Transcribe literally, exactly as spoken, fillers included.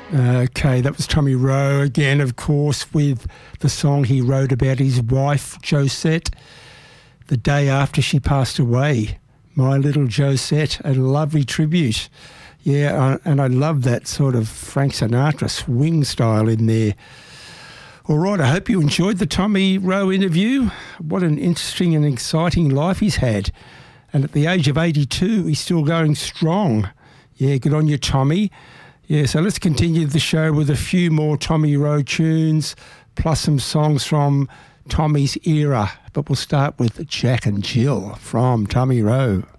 Okay, that was Tommy Rowe again, of course, with the song he wrote about his wife, Josette, the day after she passed away. My Little Josette, a lovely tribute. Yeah, and I love that sort of Frank Sinatra swing style in there. All right, I hope you enjoyed the Tommy Rowe interview. What an interesting and exciting life he's had. And at the age of eighty-two, he's still going strong. Yeah, good on you, Tommy. Yeah, so let's continue the show with a few more Tommy Rowe tunes, plus some songs from Tommy's era. But we'll start with Jack and Jill from Tommy Rowe.